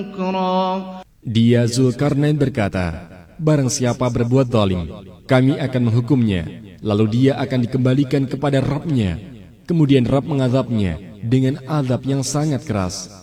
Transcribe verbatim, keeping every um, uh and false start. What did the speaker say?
Dia Zulkarnain berkata, barang siapa berbuat zalim, kami akan menghukumnya, lalu dia akan dikembalikan kepada Rabb-Nya. Kemudian Rabb mengazabnya dengan azab yang sangat keras.